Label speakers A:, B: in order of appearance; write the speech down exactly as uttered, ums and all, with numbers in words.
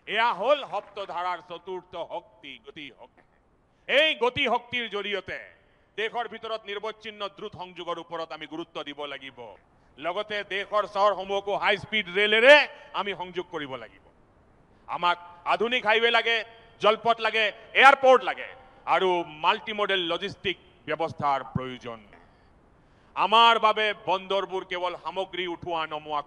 A: এয়া হল সপ্তধাৰাৰ চতুৰ্থ শক্তি গতি শক্তি এই গতি শক্তিৰ জৰিয়তে দেশৰ ভিতৰত নিৰ্বচ্ছিন্ন দ্ৰুত সংযোগৰ ওপৰত আমি গুৰুত্ব দিব লাগিব লগতে দেশৰ চহৰসমূহকো হাই স্পীড ৰেলেৰে আমি সংযোগ কৰিব লাগিব আমাক আধুনিক হাইৱে লাগে জলপথ লাগে এয়াৰপোৰ্ট লাগে আৰু মাল্টি মডেল লজিষ্টিক ব্যৱস্থাৰ প্ৰয়োজন আমাৰ বাবে বন্দৰবোৰ কেৱল সামগ্ৰী উঠোৱা নমোৱা